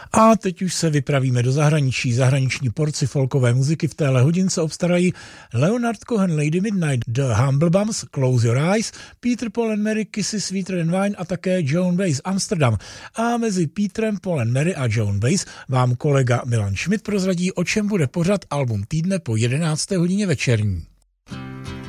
A teď už se vypravíme do zahraničí. Zahraniční porci folkové muziky v téhle hodince obstarají Leonard Cohen, Lady Midnight, The Humble Bums, Close Your Eyes, Peter, Paul and Mary, Kisses Sweeter than Wine a také Joan Baez, Amsterdam. A mezi Petrem, Paul and Mary a Joan Baez vám kolega Milan Schmidt prozradí, o čem bude pořad album týdne po 11. hodině večerní.